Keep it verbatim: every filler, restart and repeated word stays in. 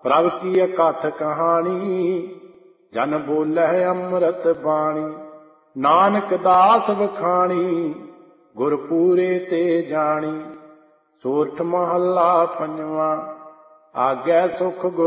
ਪ੍ਰਭ ਕੀ ਅਕਥ ਕਹਾਣੀ, ਜਨ ਬੋਲੇ ਅੰਮ੍ਰਿਤ ਬਾਣੀ। ਨਾਨਕ ਦਾਸ ਵਖਾਣੀ, ਗੁਰ ਪੂਰੇ ਤੇ ਜਾਣੀ। ਸੋਰਠ ਮਹੱਲਾ ਪੰਜਵਾਂ। ਆਗੈ ਸੁਖ ਗੁਰ